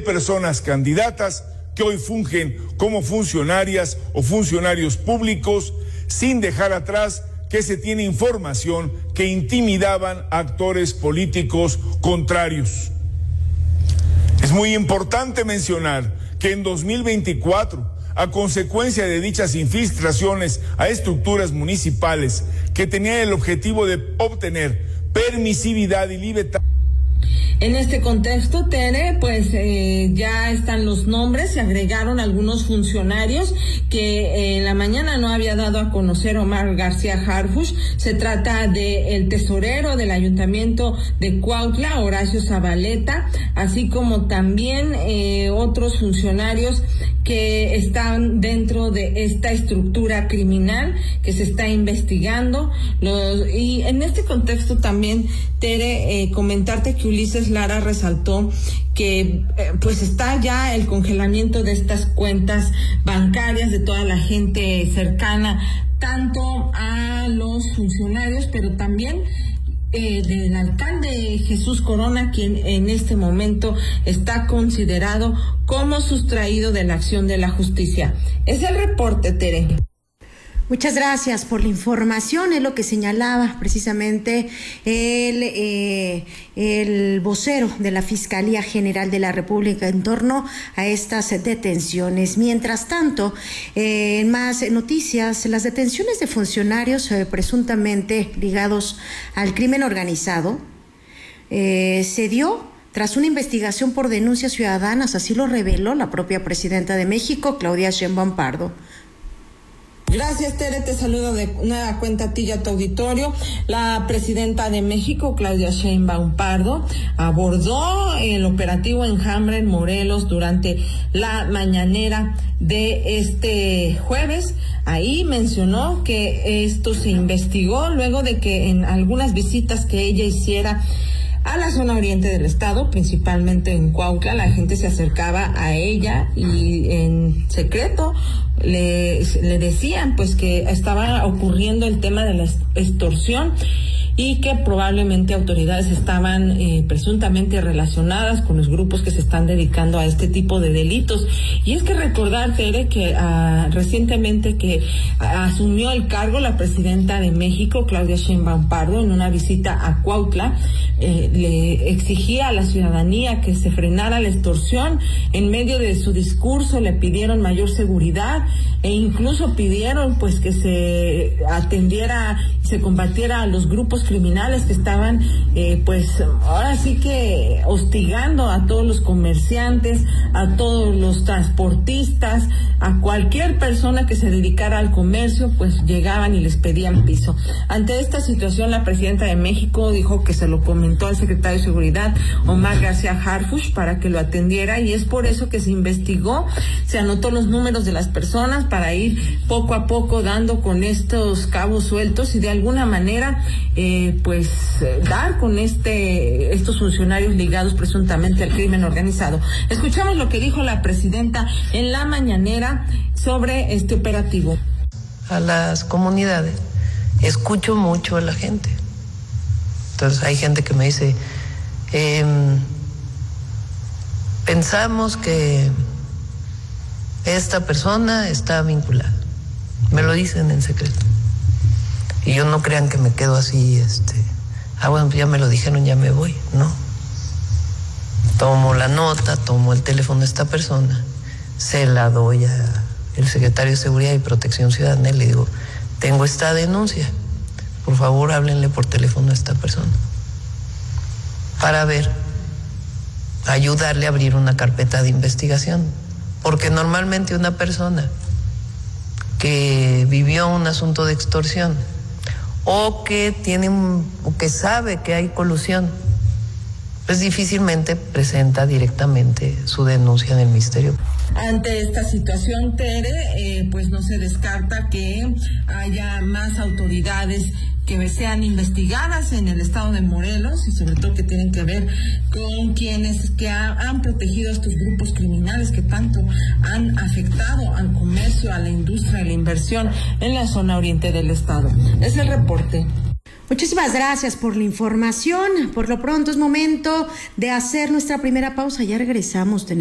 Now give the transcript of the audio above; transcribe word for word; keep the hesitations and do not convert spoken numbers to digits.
personas candidatas que hoy fungen como funcionarias o funcionarios públicos, sin dejar atrás que se tiene información que intimidaban a actores políticos contrarios. Es muy importante mencionar que en dos mil veinticuatro, a consecuencia de dichas infiltraciones a estructuras municipales que tenían el objetivo de obtener permisividad y libertad. En este contexto, Tere, pues eh, ya están los nombres, se agregaron algunos funcionarios que eh, en la mañana no había dado a conocer Omar García Harfuch. Se trata de el tesorero del Ayuntamiento de Cuautla, Horacio Zabaleta, así como también eh, otros funcionarios que están dentro de esta estructura criminal que se está investigando. Los, y en este contexto también, Tere, eh, comentarte que Ulises Lara resaltó que eh, pues está ya el congelamiento de estas cuentas bancarias de toda la gente cercana, tanto a los funcionarios, pero también Eh, del alcalde Jesús Corona, quien en este momento está considerado como sustraído de la acción de la justicia. Es el reporte, Tere. Muchas gracias por la información. Es lo que señalaba precisamente el, eh, el vocero de la Fiscalía General de la República en torno a estas detenciones. Mientras tanto, eh, en más noticias, las detenciones de funcionarios eh, presuntamente ligados al crimen organizado eh, se dio tras una investigación por denuncias ciudadanas. Así lo reveló la propia presidenta de México, Claudia Sheinbaum Pardo. Gracias, Tere, te saludo de nueva cuenta a ti y a tu auditorio. La presidenta de México, Claudia Sheinbaum Pardo, abordó el operativo Enjambre en Morelos durante la mañanera de este jueves. Ahí mencionó que esto se investigó luego de que en algunas visitas que ella hiciera a la zona oriente del estado, principalmente en Cuautla, la gente se acercaba a ella y en secreto le, le decían pues que estaba ocurriendo el tema de la extorsión y que probablemente autoridades estaban eh, presuntamente relacionadas con los grupos que se están dedicando a este tipo de delitos. Y es que recordar, Tere, que uh, recientemente que uh, asumió el cargo la presidenta de México, Claudia Sheinbaum Pardo, en una visita a Cuautla, eh, le exigía a la ciudadanía que se frenara la extorsión. En medio de su discurso le pidieron mayor seguridad e incluso pidieron pues que se atendiera, se combatiera a los grupos criminales que estaban eh, pues ahora sí que hostigando a todos los comerciantes, a todos los transportistas, a cualquier persona que se dedicara al comercio, pues llegaban y les pedían piso. Ante esta situación, la presidenta de México dijo que se lo comentó al secretario de Seguridad, Omar García Harfuch, para que lo atendiera, y es por eso que se investigó, se anotó los números de las personas para ir poco a poco dando con estos cabos sueltos y de alguna manera eh, pues eh, dar con este estos funcionarios ligados presuntamente al crimen organizado. Escuchamos lo que dijo la presidenta en la mañanera sobre este operativo. A las comunidades, escucho mucho a la gente. Entonces hay gente que me dice, eh, pensamos que esta persona está vinculada. Me lo dicen en secreto. Y yo no crean que me quedo así, este, ah, bueno, ya me lo dijeron, ya me voy. No. Tomo la nota, tomo el teléfono de esta persona, se la doy al secretario de Seguridad y Protección Ciudadana y le digo, tengo esta denuncia, por favor háblenle por teléfono a esta persona para ver, ayudarle a abrir una carpeta de investigación, porque normalmente una persona que vivió un asunto de extorsión o que tiene un, o que sabe que hay colusión, pues difícilmente presenta directamente su denuncia en el Ministerio. Ante esta situación, Tere, eh, pues no se descarta que haya más autoridades que sean investigadas en el estado de Morelos y sobre todo que tienen que ver con quienes que ha, han protegido a estos grupos criminales que tanto han afectado al comercio, a la industria, a la inversión en la zona oriente del estado. Es el reporte. Muchísimas gracias por la información. Por lo pronto es momento de hacer nuestra primera pausa. Ya regresamos.